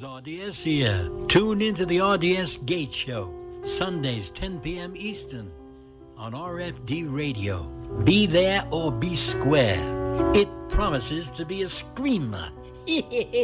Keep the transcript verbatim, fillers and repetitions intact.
R D S here. Tune into the R D S Gate Show, Sundays, ten p.m. Eastern, on R F D Radio. Be there or be square. It promises to be a screamer.